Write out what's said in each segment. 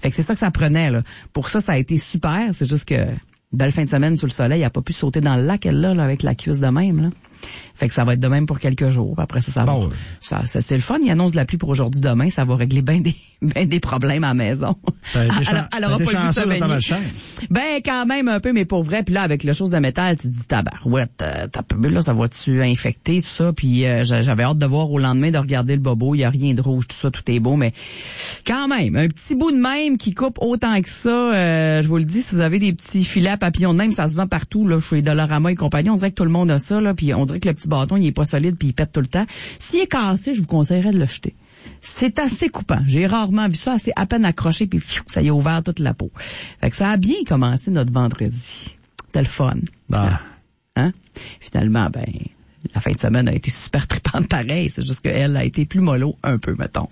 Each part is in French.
Fait que c'est ça que ça prenait, là. Pour ça a été super. C'est juste que, belle fin de semaine sous le soleil, elle a pas pu sauter dans le lac, elle, là, avec la cuisse de même, là. Fait que ça va être de même pour quelques jours. Après ça bon, ça c'est le fun. Il annonce de la pluie pour aujourd'hui, demain. Ça va régler ben des problèmes à la maison. Elle aura pas le goût de se baigner. Ben, quand même un peu, mais pour vrai. Puis là, avec le chose de métal, tu te dis, tabarouette, là, ça va-tu infecter, tout ça? Puis j'avais hâte de voir au lendemain, de regarder le bobo. Il y a rien de rouge, tout ça, tout est beau. Mais quand même, un petit bout de même qui coupe autant que ça, je vous le dis, si vous avez des petits filets à papillons de même, ça se vend partout, là, chez Dollarama et compagnie. On dirait que tout le monde a ça, là. Puis on dirait que le petit bâton, il est pas solide puis il pète tout le temps. S'il est cassé, je vous conseillerais de le jeter. C'est assez coupant. J'ai rarement vu ça, c'est à peine accroché puis ça y a ouvert toute la peau. Fait que ça a bien commencé notre vendredi. C'était le fun. Hein? Finalement, ben, la fin de semaine a été super trippante pareil. C'est juste qu'elle a été plus mollo un peu, mettons.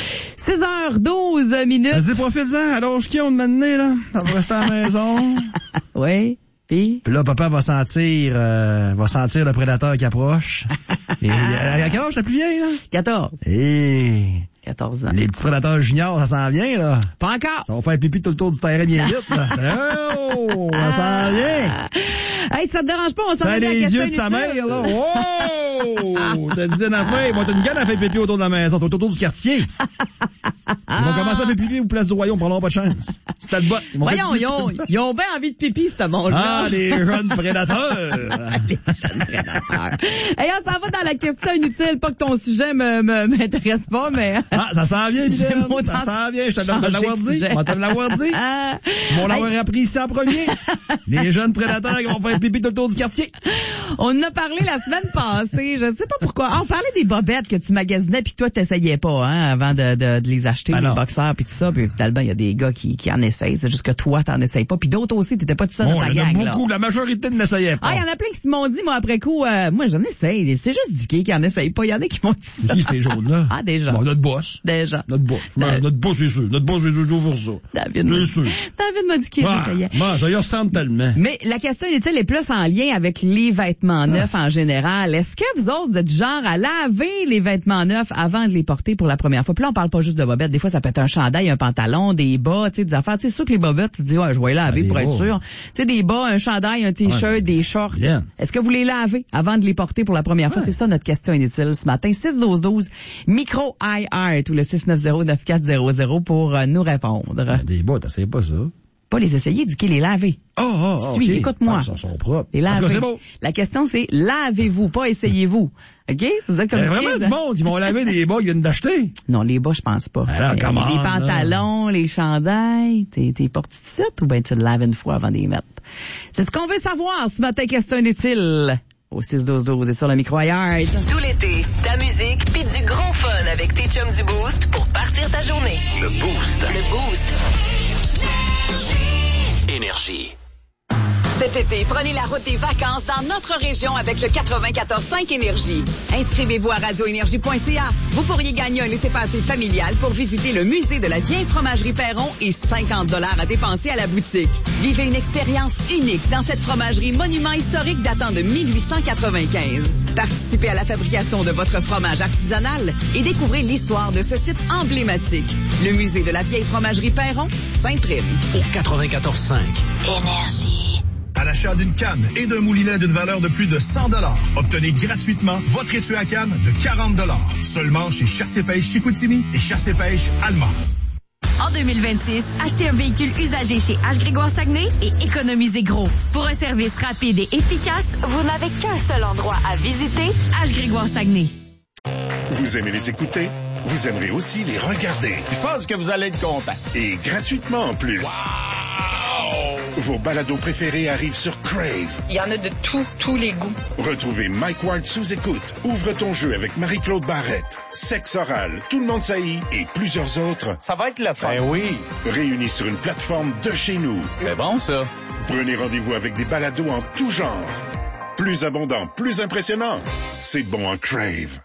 6h12 minutes. Vas-y, profite-en. Alors, qui on de m'amener, là? Ça va rester à la maison. Oui. Puis là, papa va sentir le prédateur qui approche. Et à quel âge la plus vieille, là? 14. 14 ans. Les petits prédateurs juniors, ça s'en vient, là. Pas encore. Ça va faire pipi tout le tour du terrain bien vite, là. Oh, ça s'en vient. Hey, ça te dérange pas, on s'en va à la les question yeux de sa mère, là. Wow! T'as dit une affaire, moi, t'as une gueule à faire pipi autour de la maison, c'est autour du quartier. Ils vont commencer à faire pipi au Place du Royaume, prendront pas de chance. C'est le bot. Voyons, ils ont bien envie de pipi, ce monde-là. Ah, les jeunes prédateurs. Les jeunes prédateurs. Hey, on s'en va dans la question inutile, pas que ton sujet m'intéresse pas, mais... Ah, ça s'en vient, Michel. Ça s'en vient, je te l'avoir dit. On va te l'avoir dit. Ils vont l'avoir appris ici en premier. Les jeunes prédateurs qui vont faire pipi tout le tour du quartier. On en a parlé la semaine passée, je sais pas pourquoi. On parlait des bobettes que tu magasinais puis que toi t'essayais pas, hein, avant de les acheter, les boxeurs puis tout ça, puis finalement il y a des gars qui en essayent, c'est juste que toi t'en essayes pas, puis d'autres aussi, t'étais pas tout seul dans ta gang, là. Beaucoup, la majorité n'essayait pas. Ah, il y en a plein qui m'ont dit, moi, après coup, moi j'en essaye, c'est juste Dicky qui en essaye pas, il y en a qui m'ont dit ça. Qui, ces jaunes-là? Ah, déjà. Bon, notre boss. Déjà. Notre boss, c'est sûr. Notre boss, c'est toujours ça. David m'a dit qu'il essayait. Moi, ça y ressemble tellement. Mais la question est-elle est plus en lien avec les vêtements neufs en général. Est-ce que vous autres, vous êtes du genre à laver les vêtements neufs avant de les porter pour la première fois? Puis là, on parle pas juste de bobettes. Des fois, ça peut être un chandail, un pantalon, des bas, tu sais, des affaires. Tu sais, sûr que les bobettes, tu te dis, ouais, je vais les laver pour être sûr. Tu sais, des bas, un chandail, un t-shirt, des shorts. Bien. Est-ce que vous les lavez avant de les porter pour la première fois? C'est ça notre question inutile ce matin. 6-12-12, micro iHeart ou le 690-9400 pour nous répondre. Des bas, t'essayes pas ça. Pas les essayer, dis qu'ils les laver. Suis, okay. Écoute-moi. Ils sont propres. Les laver. C'est beau. La question, c'est lavez-vous, pas essayez-vous. OK? C'est ça comme il y a vraiment du monde, ils vont laver des bas qu'ils viennent d'acheter. Non, les bas, je pense pas. Alors, les pantalons, les chandails, t'es portes tout de suite ou bien tu le laves une fois avant de les mettre? C'est ce qu'on veut savoir ce matin, question inutile. Au 6-12-12 et sur le micro ailleurs. Tout l'été, ta musique pis du gros fun avec tes chums du Boost pour partir ta journée. Le Boost. Le Boost. Énergie. Cet été, prenez la route des vacances dans notre région avec le 94.5 Énergie. Inscrivez-vous à radioénergie.ca. Vous pourriez gagner un laissez-passer familial pour visiter le musée de la vieille fromagerie Perron et 50 $ à dépenser à la boutique. Vivez une expérience unique dans cette fromagerie monument historique datant de 1895. Participez à la fabrication de votre fromage artisanal et découvrez l'histoire de ce site emblématique. Le musée de la vieille fromagerie Perron, Saint-Prime. Au 94.5 Énergie. À l'achat d'une canne et d'un moulinet d'une valeur de plus de 100 $, obtenez gratuitement votre étui à canne de 40 $. Seulement chez Chasse et Pêche Chicoutimi et Chasse et Pêche Allemand. En 2026, achetez un véhicule usagé chez H-Grégoire-Saguenay et économisez gros. Pour un service rapide et efficace, vous n'avez qu'un seul endroit à visiter, H-Grégoire-Saguenay. Vous aimez les écouter? Vous aimerez aussi les regarder. Je pense que vous allez être content. Et gratuitement en plus. Wow! Vos balados préférés arrivent sur Crave. Il y en a de tous les goûts. Retrouvez Mike Ward sous écoute. Ouvre ton jeu avec Marie-Claude Barrette. Sexe oral, Tout le monde saillit et plusieurs autres. Ça va être le fun. Ben oui. Réunis sur une plateforme de chez nous. C'est bon, ça. Prenez rendez-vous avec des balados en tout genre. Plus abondant, plus impressionnant. C'est bon en Crave.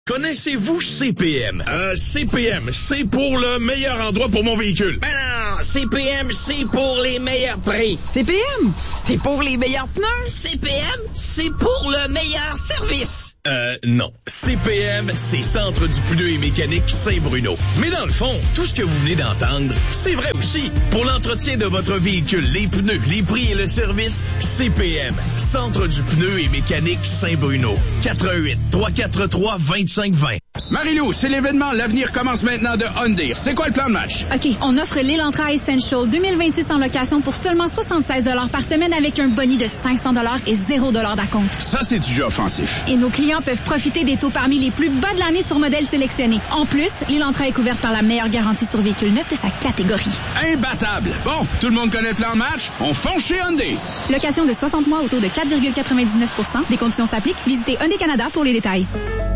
Connaissez-vous CPM? CPM, c'est pour le meilleur endroit pour mon véhicule. Ben non, CPM, c'est pour les meilleurs prix. CPM, c'est pour les meilleurs pneus. CPM, c'est pour le meilleur service. Non. CPM, c'est Centre du pneu et mécanique Saint-Bruno. Mais dans le fond, tout ce que vous venez d'entendre, c'est vrai aussi. Pour l'entretien de votre véhicule, les pneus, les prix et le service, CPM, Centre du pneu et mécanique Saint-Bruno. 88-343-2520. Marie-Lou, c'est l'événement L'avenir commence maintenant de Hyundai. C'est quoi le plan de match? OK, on offre l'Elantra Essential 2026 en location pour seulement 76 $ par semaine avec un boni de 500 $ et 0 $ d'acompte. Ça, c'est du jeu offensif. Et nos clients peuvent profiter des taux parmi les plus bas de l'année sur modèles sélectionnés. En plus, l'Elantra est couverte par la meilleure garantie sur véhicule neuf de sa catégorie. Imbattable! Bon, tout le monde connaît le plan de match? On fonce chez Hyundai. Location de 60 mois au taux de 4,99 %. Des conditions s'appliquent. Visitez Hyundai Canada pour les détails.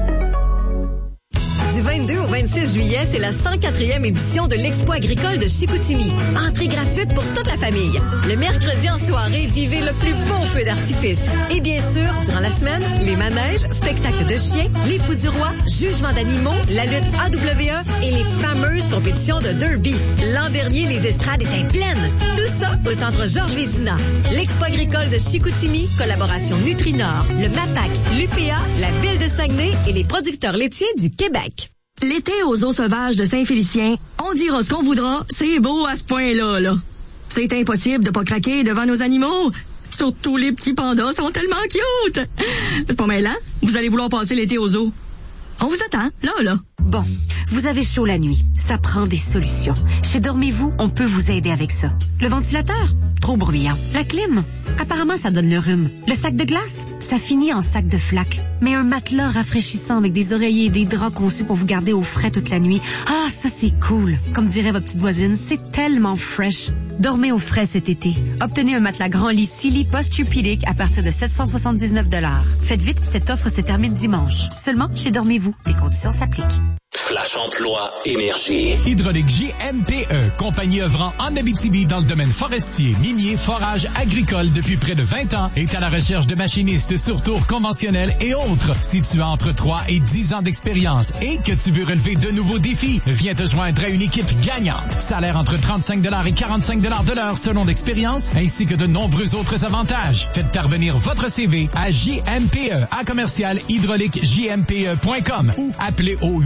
Du 22 au 26 juillet, c'est la 104e édition de l'Expo agricole de Chicoutimi. Entrée gratuite pour toute la famille. Le mercredi en soirée, vivez le plus beau feu d'artifice. Et bien sûr, durant la semaine, les manèges, spectacles de chiens, les fous du roi, jugements d'animaux, la lutte AWE et les fameuses compétitions de derby. L'an dernier, les estrades étaient pleines. Tout ça au centre Georges Vézina. L'Expo agricole de Chicoutimi, collaboration Nutrinor, le MAPAC, l'UPA, la Ville de Saguenay et les producteurs laitiers du Québec. L'été aux eaux sauvages de Saint-Félicien, on dira ce qu'on voudra, c'est beau à ce point-là, là. C'est impossible de pas craquer devant nos animaux. Surtout les petits pandas sont tellement cute. C'est pas mêlant? Vous allez vouloir passer l'été aux eaux. On vous attend, là. Bon, vous avez chaud la nuit. Ça prend des solutions. Chez Dormez-vous, on peut vous aider avec ça. Le ventilateur? Trop bruyant. La clim? Apparemment, ça donne le rhume. Le sac de glace? Ça finit en sac de flaque. Mais un matelas rafraîchissant avec des oreillers et des draps conçus pour vous garder au frais toute la nuit. Ah, ça, c'est cool. Comme dirait votre petite voisine, c'est tellement fresh. Dormez au frais cet été. Obtenez un matelas grand lit Silly Posturepedic à partir de 779 $. Faites vite, cette offre se termine dimanche. Seulement chez Dormez-vous. Les conditions s'appliquent. Flash Emploi Énergie. Hydraulique JMPE, compagnie œuvrant en Abitibi dans le domaine forestier, minier, forage, agricole depuis près de 20 ans, est à la recherche de machinistes sur tour conventionnel et autres. Si tu as entre 3 et 10 ans d'expérience et que tu veux relever de nouveaux défis, viens te joindre à une équipe gagnante. Salaire entre 35 $ et 45 $ de l'heure selon l'expérience, ainsi que de nombreux autres avantages. Faites parvenir votre CV à JMPE à commercial hydrauliquejmpe.com ou appelez au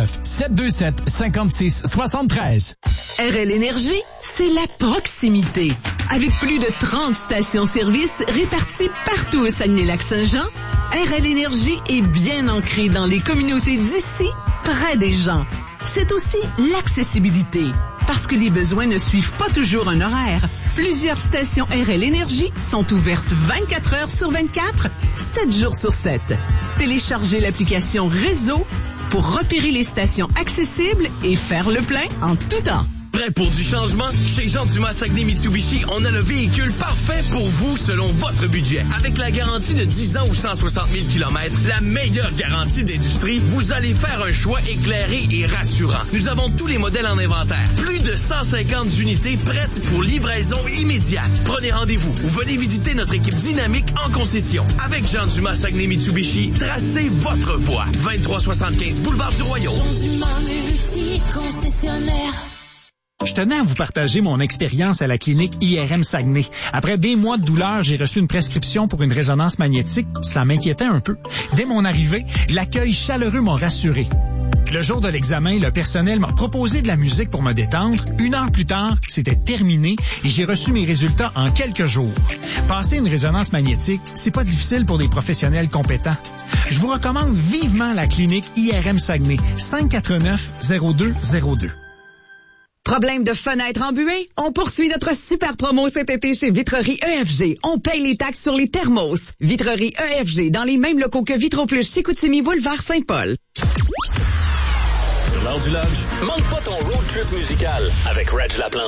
819-727-5673. RL Énergie, c'est la proximité. Avec plus de 30 stations-service réparties partout au Saguenay-Lac-Saint-Jean, RL Énergie est bien ancrée dans les communautés d'ici, près des gens. C'est aussi l'accessibilité, parce que les besoins ne suivent pas toujours un horaire. Plusieurs stations RL Énergie sont ouvertes 24 heures sur 24, 7 jours sur 7. Téléchargez l'application Réseau pour repérer les stations accessibles et faire le plein en tout temps. Prêt pour du changement? Chez Jean Dumas Saguenay Mitsubishi, on a le véhicule parfait pour vous selon votre budget. Avec la garantie de 10 ans ou 160 000 km, la meilleure garantie d'industrie, vous allez faire un choix éclairé et rassurant. Nous avons tous les modèles en inventaire. Plus de 150 unités prêtes pour livraison immédiate. Prenez rendez-vous ou venez visiter notre équipe dynamique en concession. Avec Jean Dumas Saguenay Mitsubishi, tracez votre voie. 2375 Boulevard du Royaume. Jean Dumas multi-concessionnaire. Je tenais à vous partager mon expérience à la clinique IRM Saguenay. Après des mois de douleur, j'ai reçu une prescription pour une résonance magnétique. Ça m'inquiétait un peu. Dès mon arrivée, l'accueil chaleureux m'a rassuré. Le jour de l'examen, le personnel m'a proposé de la musique pour me détendre. 1 heure plus tard, c'était terminé et j'ai reçu mes résultats en quelques jours. Passer une résonance magnétique, c'est pas difficile pour des professionnels compétents. Je vous recommande vivement la clinique IRM Saguenay, 549-0202. Problème de fenêtre embuée? On poursuit notre super promo cet été chez Vitrerie EFG. On paye les taxes sur les thermos. Vitrerie EFG, dans les mêmes locaux que Vitroplus Chicoutimi, boulevard Saint-Paul. Sur l'heure du lunch, manque pas ton road trip musical avec Reg Laplante.